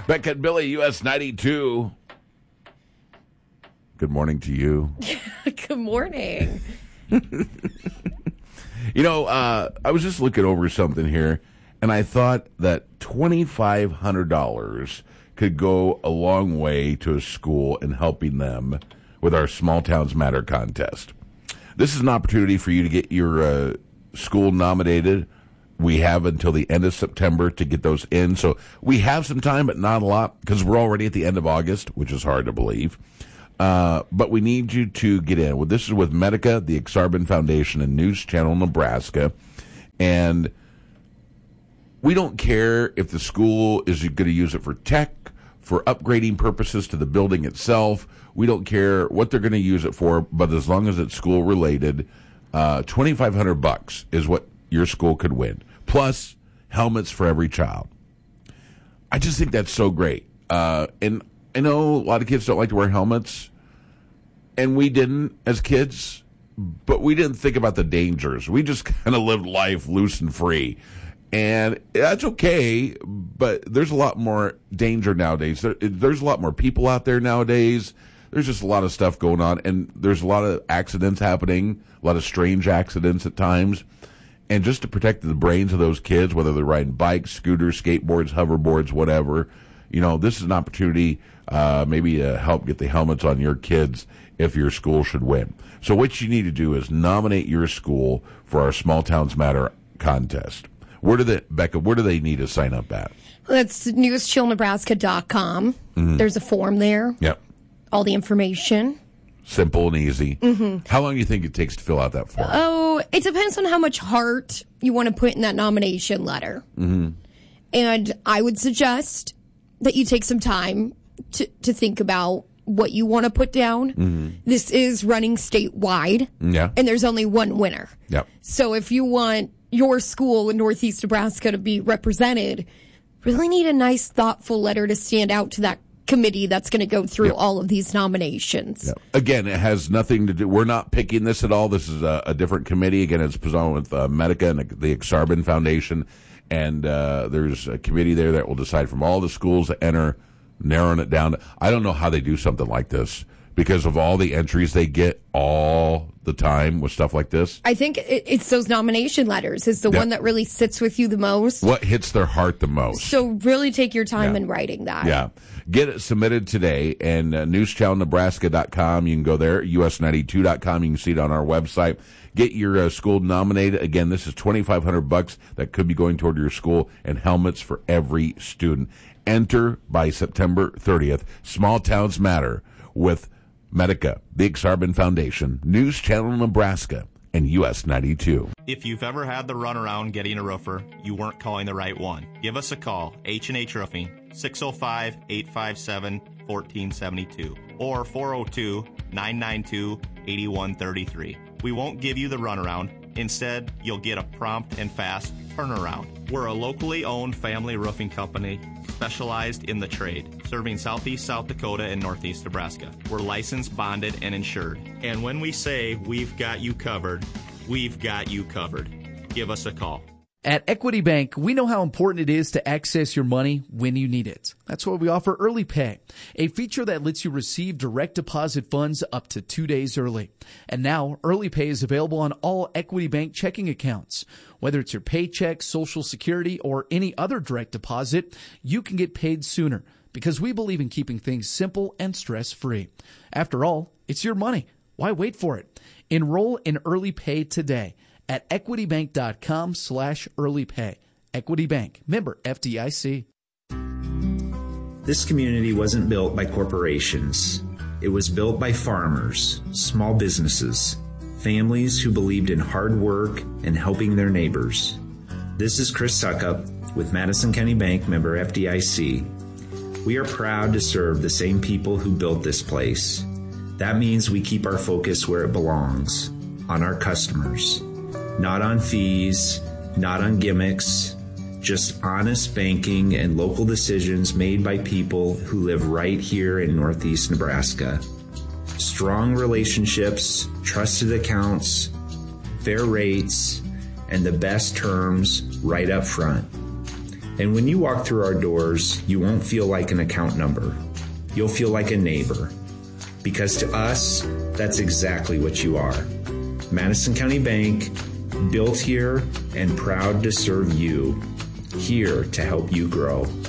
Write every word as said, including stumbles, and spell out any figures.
Becca and Billy, U S ninety-two. Good morning to you. Good morning. You know, uh, I was just looking over something here, and I thought that twenty-five hundred dollars could go a long way to a school in helping them with our Small Towns Matter contest. This is an opportunity for you to get your uh, school nominated. We have until the end of September to get those in. So we have some time, but not a lot, because we're already at the end of August, which is hard to believe. Uh, but we need you to get in. Well, this is with Medica, the Exarban Foundation, and News Channel Nebraska. And we don't care if the school is going to use it for tech, for upgrading purposes to the building itself. We don't care what they're going to use it for, but as long as it's school related, uh, twenty-five hundred bucks is what your school could win, plus helmets for every child. I just think that's so great. Uh, and I know a lot of kids don't like to wear helmets, and we didn't as kids, but we didn't think about the dangers. We just kind of lived life loose and free. And that's okay, but there's a lot more danger nowadays. There, there's a lot more people out there nowadays. There's just a lot of stuff going on, and there's a lot of accidents happening, a lot of strange accidents at times. And just to protect the brains of those kids, whether they're riding bikes, scooters, skateboards, hoverboards, whatever, you know, this is an opportunity uh, maybe to help get the helmets on your kids if your school should win. So what you need to do is nominate your school for our Small Towns Matter contest. Where do they, Becca, where do they need to sign up at? That's news chill nebraska dot com. Mm-hmm. There's a form there. Yep. All the information. Simple and easy. Mm-hmm. How long do you think it takes to fill out that form? Oh, it depends on how much heart you want to put in that nomination letter. Mm-hmm. And I would suggest that you take some time to, to think about what you want to put down. Mm-hmm. This is running statewide. Yeah. And there's only one winner. Yep. So if you want your school in Northeast Nebraska to be represented, really need a nice, thoughtful letter to stand out to that committee that's going to go through yep. all of these nominations. Yep. Again, it has nothing to do, we're not picking this at all. This is a, a different committee. Again, it's presented with uh, Medica and the Exarban Foundation, and uh, there's a committee there that will decide from all the schools that enter, narrowing it down. I don't know how they do something like this because of all the entries they get all the time with stuff like this. I think it's those nomination letters is the yep. one that really sits with you the most. What hits their heart the most. So really take your time yeah. in writing that. Yeah. Get it submitted today, and uh, news channel nebraska dot com. You can go there, U S ninety-two dot com. You can see it on our website. Get your uh, school nominated. Again, this is twenty-five hundred bucks that could be going toward your school, and helmets for every student. Enter by September thirtieth. Small Towns Matter with Medica, the Exarban Foundation, News Channel Nebraska, and U S ninety-two. If you've ever had the runaround getting a roofer, you weren't calling the right one. Give us a call, H and H Roofing, six oh five, eight five seven, one four seven two or four oh two, nine nine two, eight one three three. We won't give you the runaround. Instead, you'll get a prompt and fast turnaround. We're a locally owned family roofing company specialized in the trade, serving southeast South Dakota and northeast Nebraska. We're licensed, bonded, and insured. And when we say we've got you covered, we've got you covered. Give us a call. At Equity Bank, we know how important it is to access your money when you need it. That's why we offer Early Pay, a feature that lets you receive direct deposit funds up to two days early. And now, Early Pay is available on all Equity Bank checking accounts. Whether it's your paycheck, Social Security, or any other direct deposit, you can get paid sooner because we believe in keeping things simple and stress-free. After all, it's your money. Why wait for it? Enroll in Early Pay today at equitybank.com slash early pay. Equity Bank, member F D I C. This community wasn't built by corporations. It was built by farmers, small businesses, families who believed in hard work and helping their neighbors. This is Chris Suckup with Madison County Bank, member F D I C. We are proud to serve the same people who built this place. That means we keep our focus where it belongs, on our customers. Not on fees, not on gimmicks, just honest banking and local decisions made by people who live right here in Northeast Nebraska. Strong relationships, trusted accounts, fair rates, and the best terms right up front. And when you walk through our doors, you won't feel like an account number. You'll feel like a neighbor. Because to us, that's exactly what you are. Madison County Bank, built here and proud to serve you, here to help you grow.